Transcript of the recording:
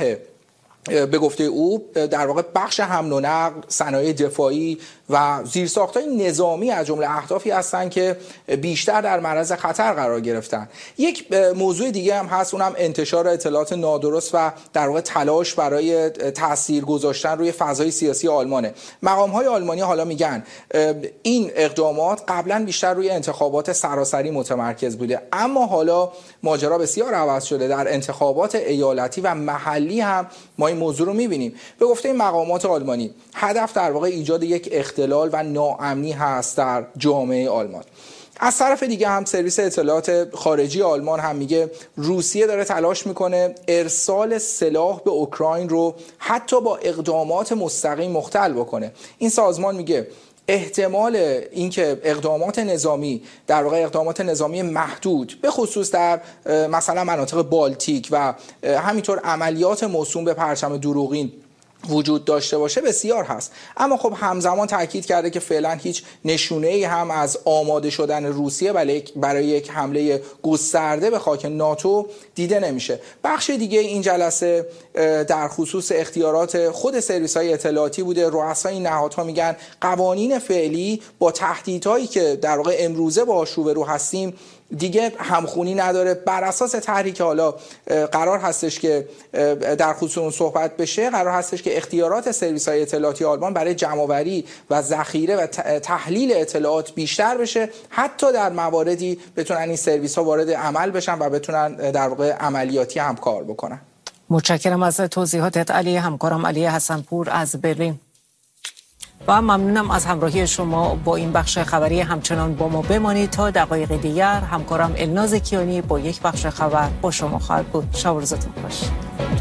سلاح به گفته او در واقع بخش حمل و نقل، صنایع دفاعی و زیرساخت‌های نظامی از جمله اهدافی هستند که بیشتر در معرض خطر قرار گرفتن. یک موضوع دیگه هم هست، اونم انتشار اطلاعات نادرست و در واقع تلاش برای تاثیر گذاشتن روی فضای سیاسی آلمانه. مقام‌های آلمانی حالا میگن این اقدامات قبلا بیشتر روی انتخابات سراسری متمرکز بوده، اما حالا ماجرا بسیار عوض شده. در انتخابات ایالتی و محلی هم ما این موضوع رو می‌بینیم. به گفته این مقامات آلمانی هدف در واقع ایجاد یک اختلال و ناامنی هست در جامعه آلمان. از طرف دیگه هم سرویس اطلاعات خارجی آلمان هم میگه روسیه داره تلاش میکنه ارسال سلاح به اوکراین رو حتی با اقدامات مستقیم مختل بکنه. این سازمان میگه احتمال اینکه اقدامات نظامی در واقع اقدامات نظامی محدود به خصوص در مثلا مناطق بالتیک و همینطور عملیات موسوم به پرچم دروغین وجود داشته باشه بسیار هست. اما خب همزمان تاکید کرده که فعلا هیچ نشونه‌ای هم از آماده شدن روسیه برای یک حمله گسترده به خاک ناتو دیده نمیشه. بخش دیگه این جلسه در خصوص اختیارات خود سرویس‌های اطلاعاتی بوده. رؤسای نهادها میگن قوانین فعلی با تهدیدهایی که در واقع امروزه باهاش روبرو هستیم دیگه همخونی نداره. بر اساس طرحی که حالا قرار هستش که در خصوص اون صحبت بشه، قرار هستش که اختیارات سرویس‌های اطلاعاتی آلمان برای جمع‌آوری و ذخیره و تحلیل اطلاعات بیشتر بشه، حتی در مواردی بتونن این سرویس‌ها وارد عمل بشن و بتونن در واقع عملیاتی هم کار بکنن. متشکرم از توضیحاتت علی. همکارم علی حسن‌پور از برلین. و ممنونم از همراهی شما با این بخش خبری. همچنان با ما بمانید تا دقایق دیگر. همکارم الناز کیانی با یک بخش خبر با شما خواهد بود. شب و روزتون خوش.